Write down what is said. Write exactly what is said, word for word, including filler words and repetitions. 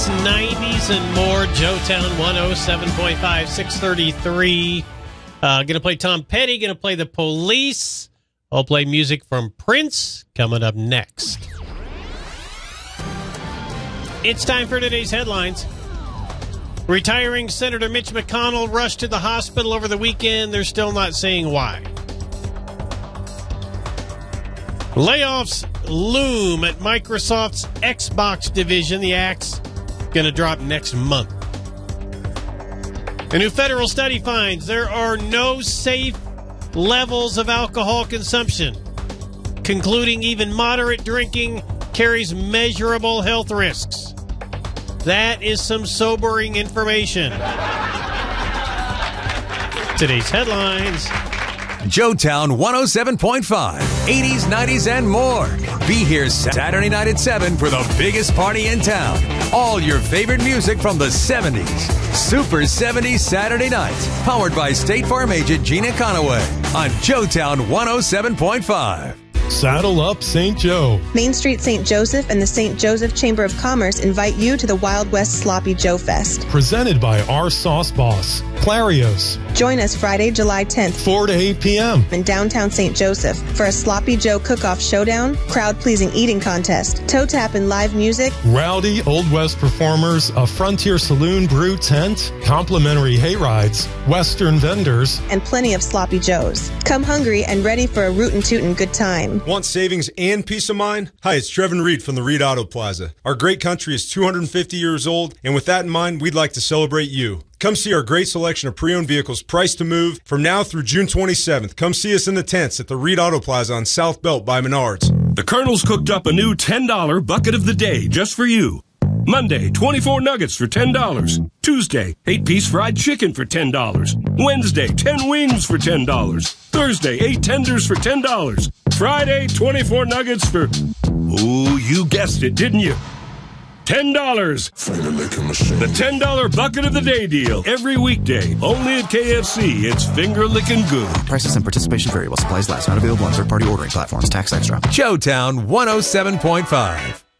nineties and more. Joetown one oh seven point five, six thirty-three. Uh, going to play Tom Petty. Going to play The Police. I'll play music from Prince coming up next. It's time for today's headlines. Retiring Senator Mitch McConnell rushed to the hospital over the weekend. They're still not saying why. Layoffs loom at Microsoft's Xbox division. The axe going to drop next month. A new federal study finds there are no safe levels of alcohol consumption, concluding even moderate drinking carries measurable health risks. That is some sobering information. Today's headlines. Joetown one oh seven point five, eighties, nineties, and more. Be here Saturday night at seven for the biggest party in town. All your favorite music from the seventies. Super seventies Saturday night. Powered by State Farm agent Gina Conaway on Joetown one oh seven point five. Saddle up Saint Joe. Main Street Saint Joseph and the Saint Joseph Chamber of Commerce invite you to the Wild West Sloppy Joe Fest. Presented by our sauce boss, Clarios. Join us Friday, July tenth, four to eight p.m. in downtown Saint Joseph for a Sloppy Joe cook-off showdown, crowd-pleasing eating contest, toe tap and live music, rowdy Old West performers, a Frontier Saloon brew tent, complimentary hay rides, Western vendors, and plenty of Sloppy Joes. Come hungry and ready for a rootin' tootin' good time. Want savings and peace of mind? Hi, it's Trevin Reed from the Reed Auto Plaza. Our great country is two hundred fifty years old, and with that in mind, we'd like to celebrate you. Come see our great selection of pre-owned vehicles priced to move from now through June twenty-seventh. Come see us in the tents at the Reed Auto Plaza on South Belt by Menards. The Colonel's cooked up a new ten dollar bucket of the day just for you. Monday, twenty-four nuggets for ten dollars. Tuesday, eight-piece fried chicken for ten dollars. Wednesday, ten wings for ten dollars. Thursday, eight tenders for ten dollars. Friday, twenty-four nuggets for... Ooh, you guessed it, didn't you? ten dollars. The ten dollar bucket of the day deal. Every weekday. Only at K F C. It's finger licking good. Prices and participation vary while supplies last. Not available on third-party ordering platforms. Tax extra. Joetown one oh seven point five.